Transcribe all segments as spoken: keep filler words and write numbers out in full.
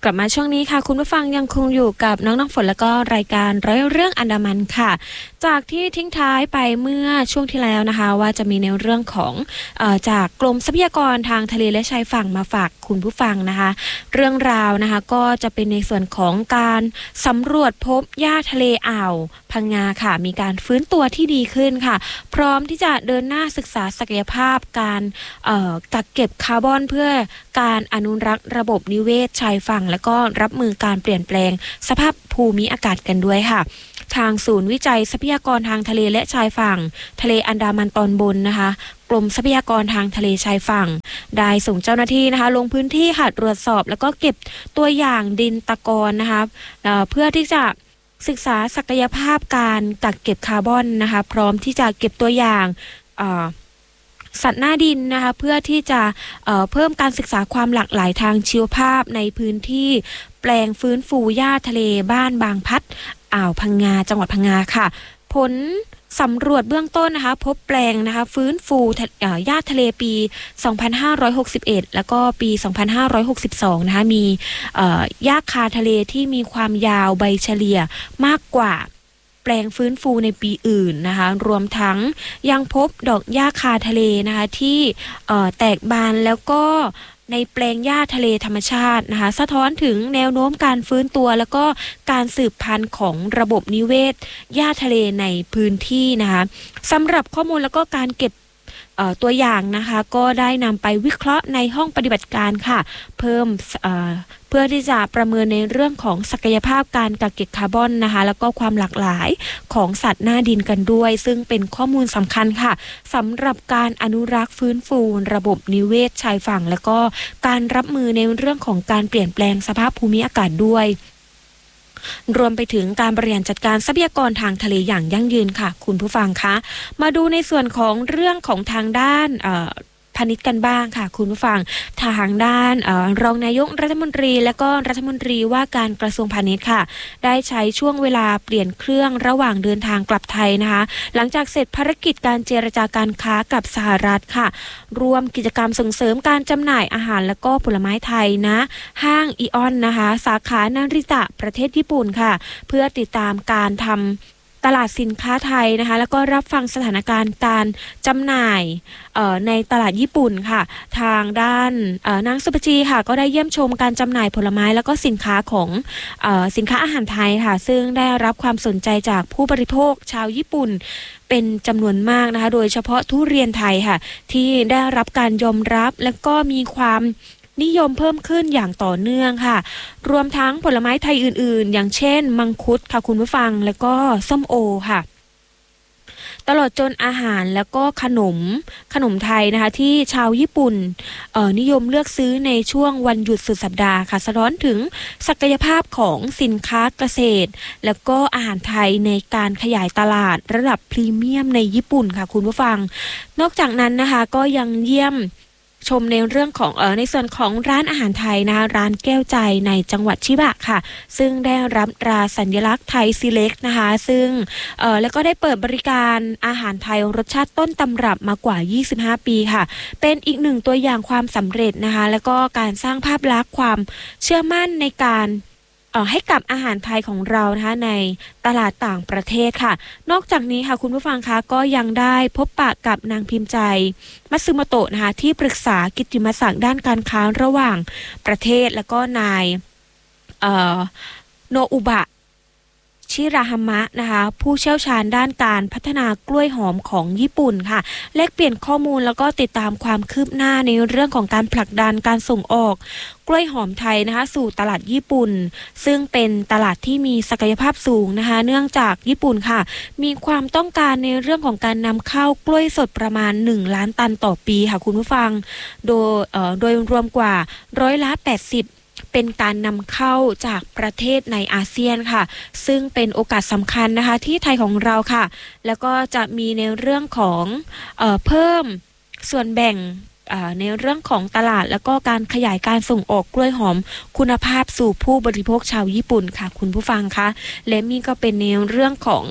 กลับมาช่วงนี้ค่ะคุณผู้ฟังยังคงอยู่กับน้องน้ำฝนแล้วก็รายการร้อยเรื่องอันดามันค่ะจากที่ทิ้งท้ายไปเมื่อช่วงที่แล้วนะคะว่าจะมีในเรื่องของเอ่อจากกรมทรัพยากรทางทะเลและชายฝั่งมาฝากคุณผู้ฟังนะคะเรื่องราวนะคะก็จะเป็นในส่วนของการสำรวจพบหญ้าทะเลอ่าวพังงาค่ะมีการฟื้นตัวที่ดีขึ้นค่ะพร้อมที่จะเดินหน้าศึกษาศักยภาพการเอ่อกักเก็บคาร์บอนเพื่อการอนุรักษ์ระบบนิเวศชายฝั่งและก็รับมือการเปลี่ยนแปลงสภาพภูมิอากาศกันด้วยค่ะทางศูนย์วิจัยทรัพยากรทางทะเลและชายฝั่งทะเลอันดามันตอนบนนะคะกรมทรัพยากรทางทะเลชายฝั่งได้ส่งเจ้าหน้าที่นะคะลงพื้นที่ค่ะตรวจสอบแล้วก็เก็บตัวอย่างดินตะกอนนะคะเอ่อเพื่อที่จะศึกษาศักยภาพการกักเก็บคาร์บอนนะคะพร้อมที่จะเก็บตัวอย่างเอ่อสัตว์หน้าดินนะคะเพื่อที่จะเอ่อเพิ่มการศึกษาความหลากหลายทางชีวภาพในพื้นที่แปลงฟื้นฟูหญ้าทะเลบ้านบางพัดอ่าวพังงาจังหวัดพังงาค่ะผลสำรวจเบื้องต้นนะคะพบแปลงนะคะฟื้นฟูหญ้าทะเลปีสองพันห้าร้อยหกสิบเอ็ดแล้วก็ปีสองพันห้าร้อยหกสิบสองนะคะมีหญ้าคาทะเลที่มีความยาวใบเฉลี่ยมากกว่าแปลงฟื้นฟูในปีอื่นนะคะรวมทั้งยังพบดอกหญ้าคาทะเลนะคะที่แตกบานแล้วก็ในแปลงหญ้าทะเลธรรมชาตินะคะสะท้อนถึงแนวโน้มการฟื้นตัวแล้วก็การสืบพันธุ์ของระบบนิเวศหญ้าทะเลในพื้นที่นะคะสำหรับข้อมูลแล้วก็การเก็บตัวอย่างนะคะก็ได้นำไปวิเคราะห์ในห้องปฏิบัติการค่ะเพิ่มเอ่อเพื่อที่จะประเมินในเรื่องของศักยภาพการกักเก็บคาร์บอนนะคะแล้วก็ความหลากหลายของสัตว์หน้าดินกันด้วยซึ่งเป็นข้อมูลสำคัญค่ะสำหรับการอนุรักษ์ฟื้นฟูระบบนิเวศชายฝั่งแล้วก็การรับมือในเรื่องของการเปลี่ยนแปลงสภาพภูมิอากาศด้วยรวมไปถึงการบริหารจัดการทรัพยากรทางทะเลอย่างยั่งยืนค่ะคุณผู้ฟังคะมาดูในส่วนของเรื่องของทางด้านเอ่อพาณิชย์กันบ้างค่ะคุณผู้ฟังทางด้านเอ่อรองนายกรัฐมนตรีและก็รัฐมนตรีว่าการกระทรวงพาณิชย์ค่ะได้ใช้ช่วงเวลาเปลี่ยนเครื่องระหว่างเดินทางกลับไทยนะคะหลังจากเสร็จภารกิจการเจรจาการค้ากับสหรัฐค่ะรวมกิจกรรมส่งเสริมการจำหน่ายอาหารและก็ผลไม้ไทยนะห้างอีออนนะคะสาขานาริตะประเทศญี่ปุ่นค่ะเพื่อติดตามการทำตลาดสินค้าไทยนะคะแล้วก็รับฟังสถานการณ์การจำหน่ายในตลาดญี่ปุ่นค่ะทางด้านนางสุปจีค่ะก็ได้เยี่ยมชมการจำหน่ายผลไม้แล้วก็สินค้าของเอ่อสินค้าอาหารไทยค่ะซึ่งได้รับความสนใจจากผู้บริโภคชาวญี่ปุ่นเป็นจำนวนมากนะคะโดยเฉพาะทุเรียนไทยค่ะที่ได้รับการยอมรับและก็มีความนิยมเพิ่มขึ้นอย่างต่อเนื่องค่ะรวมทั้งผลไม้ไทยอื่นๆอย่างเช่นมังคุดค่ะคุณผู้ฟังแล้วก็ส้มโอค่ะตลอดจนอาหารแล้วก็ขนมขนมไทยนะคะที่ชาวญี่ปุ่นนิยมเลือกซื้อในช่วงวันหยุดสุดสัปดาห์ค่ะสะท้อนถึงศักยภาพของสินค้าเกษตรแล้วก็อาหารไทยในการขยายตลาดระดับพรีเมียมในญี่ปุ่นค่ะคุณผู้ฟังนอกจากนั้นนะคะก็ยังเยี่ยมชมในเรื่องของเอ่อในส่วนของร้านอาหารไทยนะคะร้านแก้วใจในจังหวัดชิบะค่ะซึ่งได้รับตราสัญลักษณ์ไทยซีเล็กนะคะซึ่งเอ่อแล้วก็ได้เปิดบริการอาหารไทยรสชาติต้นตำรับมากว่ายี่สิบห้าปีค่ะเป็นอีกหนึ่งตัวอย่างความสำเร็จนะคะแล้วก็การสร้างภาพลักษณ์ความเชื่อมั่นในการเอ่อให้กับอาหารไทยของเรานะคะในตลาดต่างประเทศค่ะนอกจากนี้ค่ะคุณผู้ฟังคะก็ยังได้พบปะกับนางพิมพ์ใจมัตสึโมโตะนะคะที่ปรึกษากิตติมศักดิ์ด้านการค้าระหว่างประเทศแล้วก็นายเอ่อโนอุบะชิราฮามะนะคะผู้เชี่ยวชาญด้านการพัฒนากล้วยหอมของญี่ปุ่นค่ะแลกเปลี่ยนข้อมูลแล้วก็ติดตามความคืบหน้าในเรื่องของการผลักดันการส่งออกกล้วยหอมไทยนะคะสู่ตลาดญี่ปุ่นซึ่งเป็นตลาดที่มีศักยภาพสูงนะคะเนื่องจากญี่ปุ่นค่ะมีความต้องการในเรื่องของการนำเข้ากล้วยสดประมาณหนึ่งล้านตันต่อปีค่ะคุณผู้ฟังโดยเอ่อโดยรวมกว่าร้อยละแปดสิบเป็นการนำเข้าจากประเทศในอาเซียนค่ะซึ่งเป็นโอกาสสำคัญนะคะที่ไทยของเราค่ะแล้วก็จะมีในเรื่องของเอ่อเพิ่มส่วนแบ่งในเรื่องของตลาดแล้วก็การขยายการส่งออกกล้วยหอมคุณภาพสู่ผู้บริโภคชาวญี่ปุ่นค่ะคุณผู้ฟังคะและนี่ก็เป็นในเรื่องของ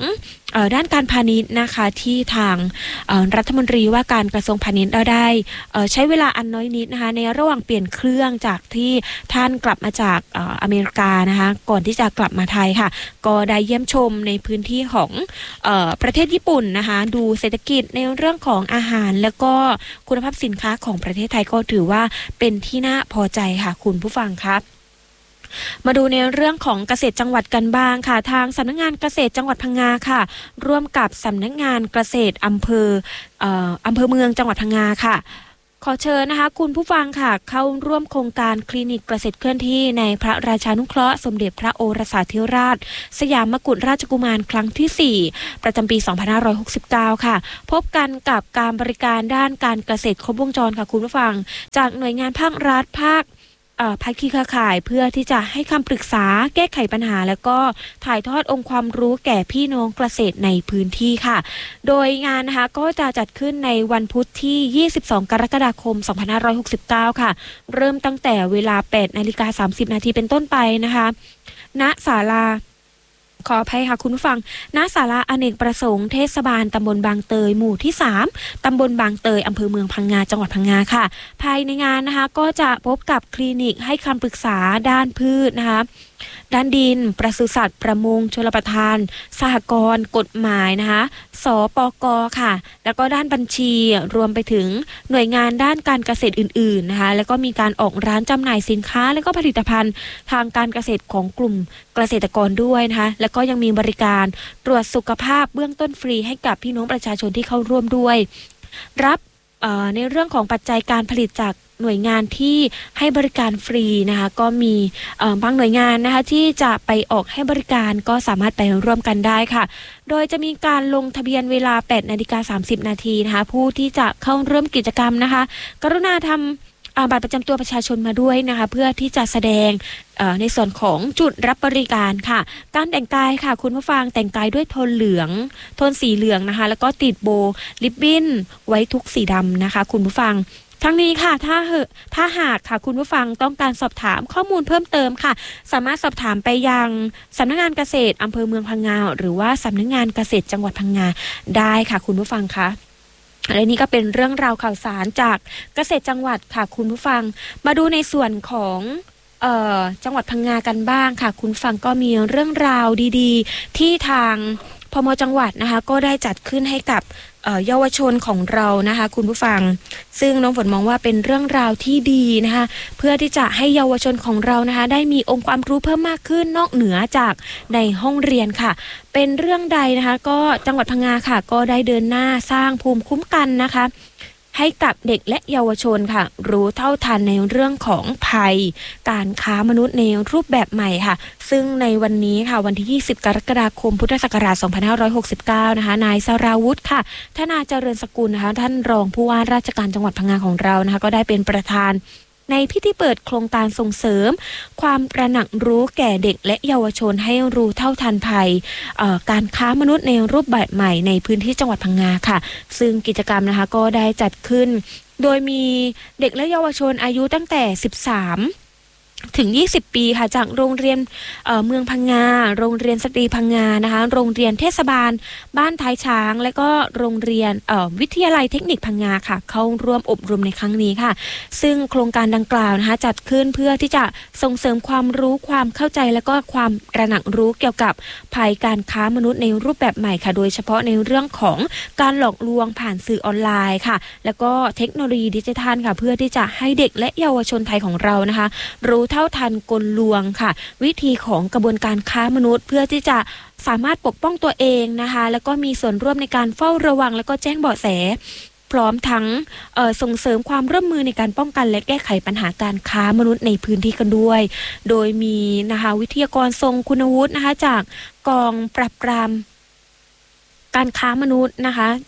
ด้านการพาณิชย์นะคะที่ทางรัฐมนตรีว่าการกระทรวงพาณิชย์ได้ใช้เวลาอันน้อยนิดนะคะในระหว่างเปลี่ยนเครื่องจากที่ท่านกลับมาจากอเมริกานะคะก่อนที่จะกลับมาไทยค่ะก็ได้เยี่ยมชมในพื้นที่ของเอ่อประเทศญี่ปุ่นนะคะดูเศรษฐกิจในเรื่องของอาหารแล้วก็คุณภาพสินค้าของประเทศไทยก็ถือว่าเป็นที่น่าพอใจค่ะคุณผู้ฟังครับมาดูในเรื่องของเกษตรจังหวัดกันบ้างค่ะทางสำนักงานเกษตรจังหวัดพังงาค่ะร่วมกับสำนักงานเกษตรอำเภอเอ่ออำเภอเมืองจังหวัดพังงาค่ะขอเชิญนะคะคุณผู้ฟังค่ะเข้าร่วมโครงการคลินิกเกษตรเคลื่อนที่ในพระราชานุเคราะห์สมเด็จพระโอรสาธิราชสยามมกุฎราชกุมารครั้งที่สี่ประจำปีสองพันห้าร้อยหกสิบเก้าค่ะพบกันกับการบริการด้านการเกษตรครบวงจรค่ะคุณผู้ฟังจากหน่วยงานภาครัฐภาคภาคีเครือข่ายเพื่อที่จะให้คำปรึกษาแก้ไขปัญหาแล้วก็ถ่ายทอดองค์ความรู้แก่พี่น้องเกษตรในพื้นที่ค่ะโดยงานนะคะก็จะจัดขึ้นในวันพุธที่ยี่สิบสองกรกฎาคมสองพันห้าร้อยหกสิบเก้าค่ะเริ่มตั้งแต่เวลา แปดนาฬิกาสามสิบนาทีเป็นต้นไปนะคะณศาลาขออภัยค่ะคุณผู้ฟังณศาลาอเนกประสงค์เทศบาลตำบลบางเตยหมู่ที่สามตำบลบางเตยอำเภอเมืองพังงาจังหวัดพังงาค่ะภายในงานนะคะก็จะพบกับคลินิกให้คำปรึกษาด้านพืชนะคะด้านดินปศุสัตว์ประมงชลประทานสหกรณ์กฎหมายนะคะสปก.ค่ะแล้วก็ด้านบัญชีรวมไปถึงหน่วยงานด้านการเกษตรอื่นๆนะคะแล้วก็มีการออกร้านจำหน่ายสินค้าและก็ผลิตภัณฑ์ทางการเกษตรของกลุ่มเกษตรกรด้วยนะคะแล้วก็ยังมีบริการตรวจสุขภาพเบื้องต้นฟรีให้กับพี่น้องประชาชนที่เข้าร่วมด้วยรับในเรื่องของปัจจัยการผลิตจากหน่วยงานที่ให้บริการฟรีนะคะก็มีบางหน่วยงานนะคะที่จะไปออกให้บริการก็สามารถไปร่วมกันได้ค่ะโดยจะมีการลงทะเบียนเวลา แปดนาฬิกาสามสิบนาทีนะคะผู้ที่จะเข้าร่วมกิจกรรมนะคะกรุณาทำบัตรประจำตัวประชาชนมาด้วยนะคะเพื่อที่จะแสดงในส่วนของจุดรับบริการค่ะการแต่งกายค่ะคุณผู้ฟังแต่งกายด้วยโทนเหลืองโทนสีเหลืองนะคะแล้วก็ติดโบริบบิ้นไว้ทุกสีดำนะคะคุณผู้ฟังทั้งนี้ค่ะถ้าเหอะถ้าหากค่ะคุณผู้ฟังต้องการสอบถามข้อมูลเพิ่มเติมค่ะสามารถสอบถามไปยังสำนักงานเกษตรอำเภอเมืองพังงาหรือว่าสำนักงานเกษตรจังหวัดพังงาได้ค่ะคุณผู้ฟังคะและนี่ก็เป็นเรื่องราวข่าวสารจากเกษตรจังหวัดค่ะคุณผู้ฟังมาดูในส่วนของเอ่อจังหวัดพังงากันบ้างค่ะคุณฟังก็มีเรื่องราวดีๆที่ทางพม.จังหวัดนะคะก็ได้จัดขึ้นให้กับเยาวชนของเรานะคะคุณผู้ฟังซึ่งน้องฝนมองว่าเป็นเรื่องราวที่ดีนะคะเพื่อที่จะให้เยาวชนของเรานะคะได้มีองค์ความรู้เพิ่มมากขึ้นนอกเหนือจากในห้องเรียนค่ะเป็นเรื่องใดนะคะก็จังหวัดพังงาค่ะก็ได้เดินหน้าสร้างภูมิคุ้มกันนะคะให้กับเด็กและเยาวชนค่ะรู้เท่าทันในเรื่องของภัยการค้ามนุษย์ในรูปแบบใหม่ค่ะซึ่งในวันนี้ค่ะวันที่ยี่สิบกรกฎาคมพุทธศักราชสองพันห้าร้อยหกสิบเก้านะคะนายสราวุธค่ะธนาเจริญสกุลนะคะท่านรองผู้ว่าราชการจังหวัดพังงาของเรานะคะก็ได้เป็นประธานในพิธีเปิดโครงการส่งเสริมความตระหนักรู้แก่เด็กและเยาวชนให้รู้เท่าทันภัยการค้ามนุษย์ในรูปแบบใหม่ในพื้นที่จังหวัดพังงาค่ะซึ่งกิจกรรมนะคะก็ได้จัดขึ้นโดยมีเด็กและเยาวชนอายุตั้งแต่สิบสามถึงยี่สิบปีค่ะจากโรงเรียน เอ่อ เมืองพังงาโรงเรียนสตรีพังงานะคะโรงเรียนเทศบาลบ้านท้ายช้างและก็โรงเรียนเอ่อวิทยาลัยเทคนิคพังงาค่ะเข้าร่วมอบรมในครั้งนี้ค่ะซึ่งโครงการดังกล่าวนะคะจัดขึ้นเพื่อที่จะส่งเสริมความรู้ความเข้าใจและก็ความตระหนักรู้เกี่ยวกับภัยการค้ามนุษย์ในรูปแบบใหม่ค่ะโดยเฉพาะในเรื่องของการหลอกลวงผ่านสื่อออนไลน์ค่ะแล้วก็เทคโนโลยีดิจิทัลค่ะเพื่อที่จะให้เด็กและเยาวชนไทยของเรานะคะรู้เท่าทันกลลวงค่ะวิธีของกระบวนการค้ามนุษย์เพื่อที่จะสามารถปกป้องตัวเองนะคะแล้วก็มีส่วนร่วมในการเฝ้าระวังแล้วก็แจ้งเบาะแสพร้อมทั้งส่งเสริมความร่วมมือในการป้องกันและแก้ไขปัญหาการค้ามนุษย์ในพื้นที่กันด้วยโดยมีนะคะวิทยากรทรงคุณวุฒินะคะจากกองปราบปรามการค้ามนุษย์นะคะ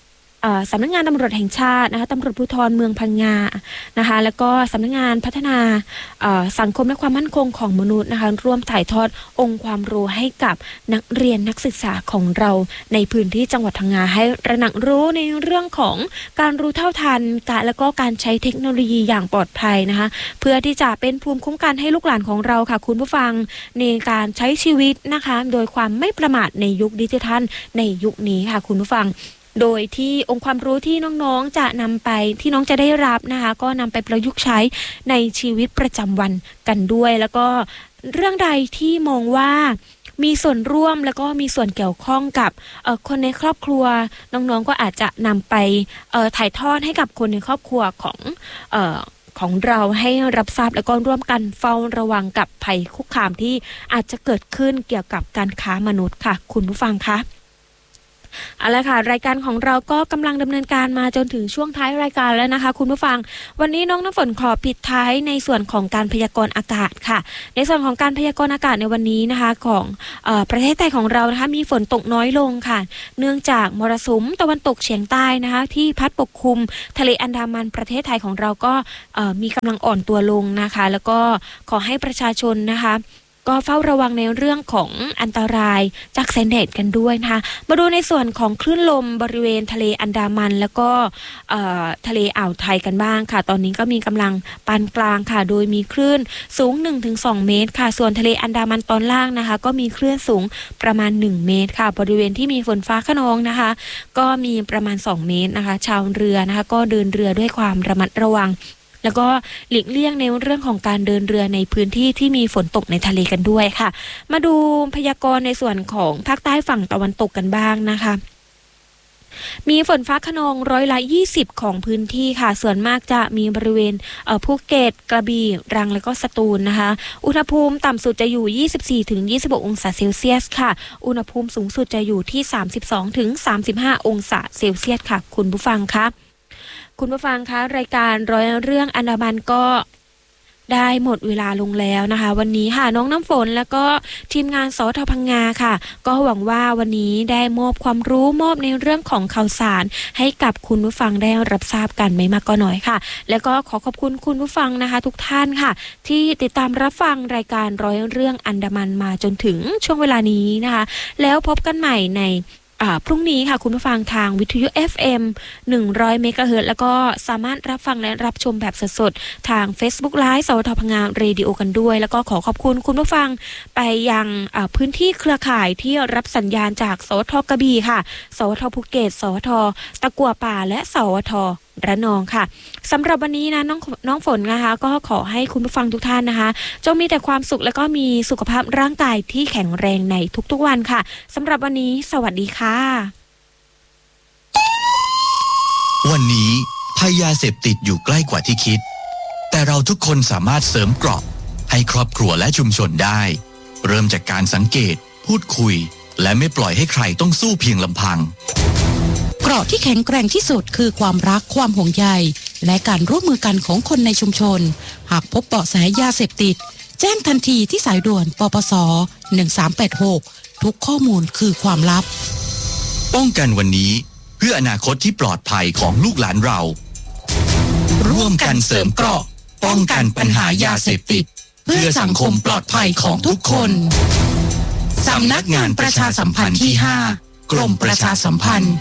สำนักงานตำรวจแห่งชาตินะคะตำรวจภูธรเมืองพังงานะคะแล้วก็สำนักงานพัฒนาสังคมและความมั่นคงของมนุษย์นะคะร่วมถ่ายทอดองค์ความรู้ให้กับนักเรียนนักศึกษาของเราในพื้นที่จังหวัดพังงาให้ระหนักรู้ในเรื่องของการรู้เท่าทันการและก็การใช้เทคโนโลยีอย่างปลอดภัยนะคะเพื่อที่จะเป็นภูมิคุ้มกันให้ลูกหลานของเราค่ะคุณผู้ฟังในการใช้ชีวิตนะคะโดยความไม่ประมาทในยุคดิจิทัลในยุคนี้ค่ะคุณผู้ฟังโดยที่องค์ความรู้ที่น้องๆจะนำไปที่น้องจะได้รับนะคะก็นำไปประยุกต์ใช้ในชีวิตประจำวันกันด้วยแล้วก็เรื่องใดที่มองว่ามีส่วนร่วมแล้วก็มีส่วนเกี่ยวข้องกับคนในครอบครัวน้องๆก็อาจจะนำไปถ่ายทอดให้กับคนในครอบครัวของเอ่อของเราให้รับทราบแล้วก็ร่วมกันเฝ้าระวังกับภัยคุกคามที่อาจจะเกิดขึ้นเกี่ยวกับการค้ามนุษย์ค่ะคุณผู้ฟังคะเอาละค่ะรายการของเราก็กำลังดำเนินการมาจนถึงช่วงท้ายรายการแล้วนะคะคุณผู้ฟังวันนี้น้องน้ำฝนขอปิดท้ายในส่วนของการพยากรณ์อากาศค่ะในส่วนของการพยากรณ์อากาศในวันนี้นะคะของเอ่อประเทศไทยของเรานะคะมีฝนตกน้อยลงค่ะเนื่องจากมรสุมตะวันตกเฉียงใต้นะคะที่พัดปกคลุมทะเลอันดามันประเทศไทยของเราก็เอ่อมีกำลังอ่อนตัวลงนะคะแล้วก็ขอให้ประชาชนนะคะก็เฝ้าระวังในเรื่องของอันตรายจากแสงแดดกันด้วยนะคะมาดูในส่วนของคลื่นลมบริเวณทะเลอันดามันแล้วก็ทะเลอ่าวไทยกันบ้างค่ะตอนนี้ก็มีกำลังปานกลางค่ะโดยมีคลื่นสูง หนึ่งถึงสอง เมตรค่ะส่วนทะเลอันดามันตอนล่างนะคะก็มีคลื่นสูงประมาณหนึ่งเมตรค่ะบริเวณที่มีฝนฟ้าคะนองนะคะก็มีประมาณสองเมตรนะคะชาวเรือนะคะก็เดินเรือด้วยความระมัดระวังแล้วก็หลีกเลี่ยงในเรื่องของการเดินเรือในพื้นที่ที่มีฝนตกในทะเลกันด้วยค่ะมาดูพยากรณ์ในส่วนของภาคใต้ฝั่งตะวันตกกันบ้างนะคะมีฝนฟ้าคะนองร้อยละยี่สิบของพื้นที่ค่ะส่วนมากจะมีบริเวณภูเก็ตกระบี่ตรังแล้วก็สตูลนะคะอุณหภูมิต่ำสุดจะอยู่ ยี่สิบสี่ถึงยี่สิบหก องศาเซลเซียสค่ะอุณหภูมิสูงสุดจะอยู่ที่ สามสิบสองถึงสามสิบห้า องศาเซลเซียสค่ะคุณผู้ฟังคะคุณผู้ฟังคะรายการร้อยเรื่องอันดามันก็ได้หมดเวลาลงแล้วนะคะวันนี้ค่ะน้องน้ำฝนแล้วก็ทีมงานสทพังงาค่ะก็หวังว่าวันนี้ได้มอบความรู้มอบในเรื่องของข่าวสารให้กับคุณผู้ฟังได้รับทราบกันไม่มากก็น้อยค่ะแล้วก็ขอขอบคุณคุณผู้ฟังนะคะทุกท่านค่ะที่ติดตามรับฟังรายการร้อยเรื่องอันดามันมาจนถึงช่วงเวลานี้นะคะแล้วพบกันใหม่ในพรุ่งนี้ค่ะคุณผู้ฟังทางวิทยุ เอฟ เอ็ม หนึ่งร้อย เมกะเฮิรตซ์แล้วก็สามารถรับฟังและรับชมแบบสดๆทาง Facebook Live สวทพังงาเรดิโอกันด้วยแล้วก็ขอขอบคุณคุณผู้ฟังไปยังพื้นที่เครือข่ายที่รับสัญญาณจากสวทกระบี่ค่ะสวทภูเก็ตสวทตะกั่วป่าและสวทระนองค่ะสำหรับวันนี้นะน้องน้องฝนนะคะก็ขอให้คุณผู้ฟังทุกท่านนะคะจงมีแต่ความสุขและก็มีสุขภาพร่างกายที่แข็งแรงในทุกๆวันค่ะสำหรับวันนี้สวัสดีค่ะวันนี้ภัยยาเสพติดอยู่ใกล้กว่าที่คิดแต่เราทุกคนสามารถเสริมเกราะให้ครอบครัวและชุมชนได้เริ่มจากการสังเกตพูดคุยและไม่ปล่อยให้ใครต้องสู้เพียงลำพังเกราะที่แข็งแกร่งที่สุดคือความรักความห่วงใยและการร่วมมือกันของคนในชุมชนหากพบเบาะแสยาเสพติดแจ้งทันทีที่สายด่วนปปสหนึ่งสามแปดหกทุกข้อมูลคือความลับป้องกันวันนี้เพื่ออนาคตที่ปลอดภัยของลูกหลานเราร่วมกันเสริมเกราะป้องกันปัญหายาเสพติดเพื่อสังคมปลอดภัยของทุกคนสำนักงานประชาสัมพันธ์ที่ห้ากรมประชาสัมพันธ์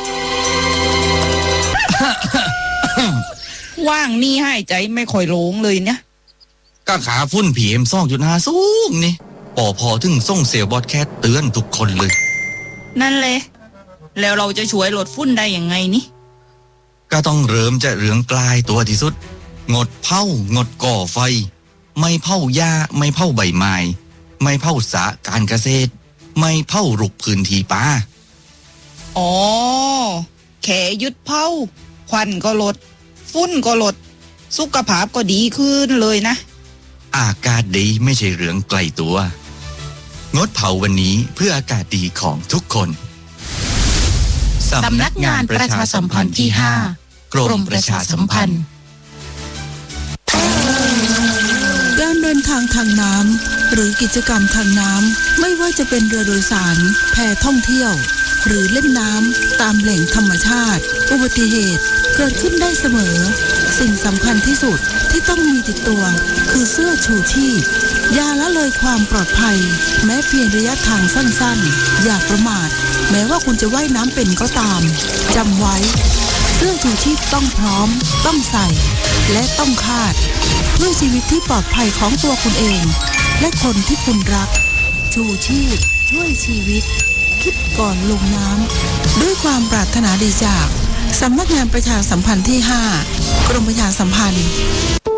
ว่างนี่ให้ใจไม่ค่อยโล่งเลยเนี่ยก็ขาฝุ่น พี เอ็ม สองจุดห้า สูงนี่ปอพอถึงส่งเซลล์บอดแคสเตือนทุกคนเลยนั่นเลยแล้วเราจะช่วยลดฝุ่นได้ยังไงนี่ก็ต้องเริ่มจะเรื่องกลายตัวที่สุดงดเผางดก่อไฟไม่เผาหญ้าไม่เผาใบไม้ไม่เผาสระการเกษตรไม่เผารุกพื้นที่ป่าอ๋อแค่หยุดเผาควันก็ลดฝุ่นก็ลดสุขภาพก็ดีขึ้นเลยนะอากาศดีไม่ใช่เรื่องไกลตัวงดเผาวันนี้เพื่ออากาศดีของทุกคนสำนักงานประชาสัมพันธ์ที่ห้ากรมประชาสัมพันธ์การเดินทางทางน้ำหรือกิจกรรมทางน้ำไม่ว่าจะเป็นเรือโดยสารแพท่องเที่ยวหรือเล่นน้ำตามแหล่งธรรมชาติอุบัติเหตุเกิดขึ้นได้เสมอสิ่งสำคัญที่สุดที่ต้องมีติดตัวคือเสื้อชูชีพอย่าละเลยความปลอดภัยแม้เพียงระยะทางสั้นๆอย่าประมาทแม้ว่าคุณจะว่ายน้ำเป็นก็ตามจำไว้เสื้อชูชีพต้องพร้อมต้องใส่และต้องคาดเพื่อชีวิตที่ปลอดภัยของตัวคุณเองและคนที่คุณรักชูชีพช่วยชีวิตคิดก่อนลงน้ำด้วยความปรารถนาดีจากสำนักงานประชาสัมพันธ์ที่ห้ากรมประชาสัมพันธ์